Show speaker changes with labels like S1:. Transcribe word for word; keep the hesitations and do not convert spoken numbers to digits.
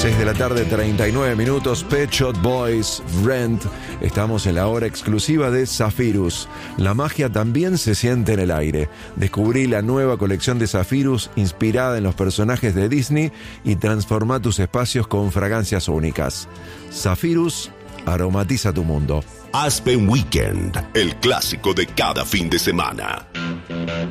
S1: seis de la tarde, treinta y nueve minutos. Pet Shop Boys, Rent. Estamos en la hora exclusiva de Zephyrus. La magia también se siente en el aire. Descubrí la nueva colección de Zephyrus inspirada en los personajes de Disney y transforma tus espacios con fragancias únicas. Zephyrus aromatiza tu mundo.
S2: Aspen Weekend, el clásico de cada fin de semana.